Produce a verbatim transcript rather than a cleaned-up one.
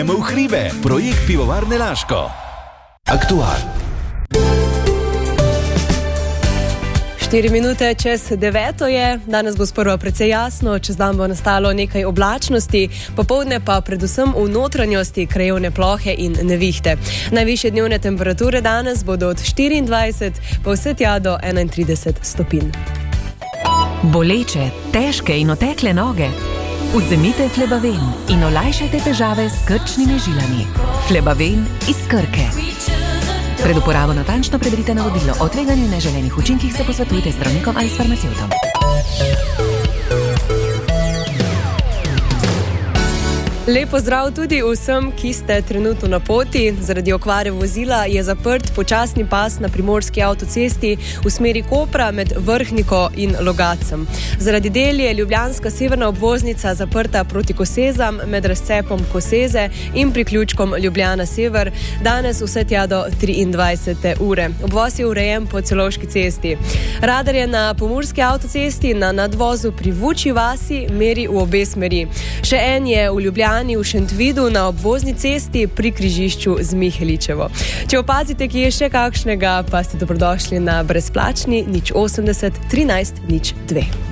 V hribe, projekt Pivovarne Laško. Aktual. Štiri minute čez deveto je, danes bo sprva precej jasno, čez dan bo nastalo nekaj oblačnosti, popoldne pa predvsem v notranjosti krajevne plohe in nevihte. Najvišje dnevne temperature danes bodo od štiriindvajset pa vse tja do enaintrideset stopinj. Boleče, težke in otekle noge? Vzemite Flebaven in olajšajte težave s krčnimi žilami. Flebaven iz Krke. Pred uporabo natančno preberite navodilo. O tveganju in neželenih učinkih se posvetujte z zdravnikom ali s farmacevtom. Lep pozdrav tudi vsem, ki ste trenutno na poti. Zaradi okvare vozila je zaprt počasni pas na primorski avtocesti v smeri Kopra med Vrhniko in Logacem. Zaradi del je ljubljanska severna obvoznica zaprta proti Kosezam med razcepom Koseze in priključkom Ljubljana Sever, danes vse tja do triindvajsete ure. Obvoz je urejen po Celovški cesti. Radar je na pomurski avtocesti na nadvozu pri Vučji vasi meri v obe smeri. Še en je v Ljubljani v Šentvidu na obvozni cesti pri križišču z Miheličevo. Če opazite, ki je še kakšnega, pa ste dobrodošli na brezplačni nič osemdeset trinajst nič dve.